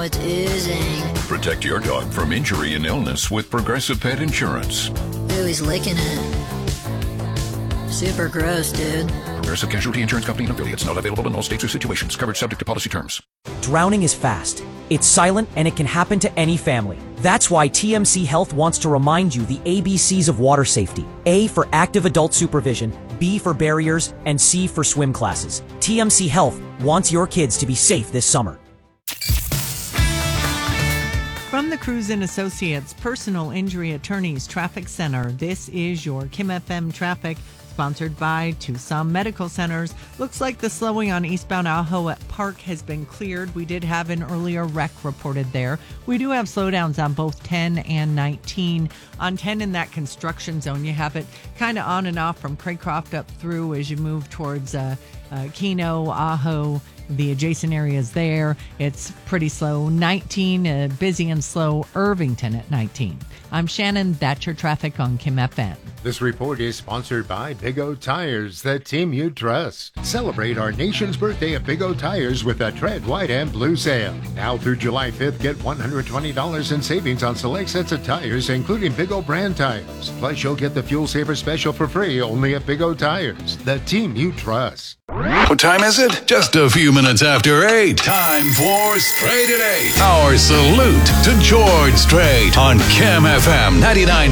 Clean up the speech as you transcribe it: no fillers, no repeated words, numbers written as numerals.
now it's oozing. Protect your dog from injury and illness with Progressive Pet Insurance. Ooh, he's licking it. Super gross, dude. Progressive Casualty Insurance Company and affiliates. Not available in all states or situations. Coverage subject to policy terms. Drowning is fast. It's silent and it can happen to any family. That's why TMC Health wants to remind you the ABCs of water safety. A for active adult supervision, B for barriers, and C for swim classes. TMC Health wants your kids to be safe this summer. From the Cruz and Associates Personal Injury Attorneys Traffic Center, this is your Kim FM traffic, sponsored by Tucson Medical Centers. Looks like the slowing on eastbound Ajo Park has been cleared. We did have an earlier wreck reported there. We do have slowdowns on both 10 and 19. On 10 in that construction zone, you have it kind of on and off from Craycroft up through as you move towards Keno, Ajo, the adjacent areas there. It's pretty slow. 19, busy and slow. Irvington at 19. I'm Shannon. That's your traffic on Kim FM. This report is sponsored by Big O Tires, the team you trust. Celebrate our nation's birthday at Big O Tires with a Tread White and Blue sale. Now through July 5th, get $120 in savings on select sets of tires, including Big O brand tires. Plus, you'll get the Fuel Saver Special for free only at Big O Tires, the team you trust. What time is it? Just a few minutes after 8. Time for Straight at 8. Our salute to George Strait on Kim FM 99.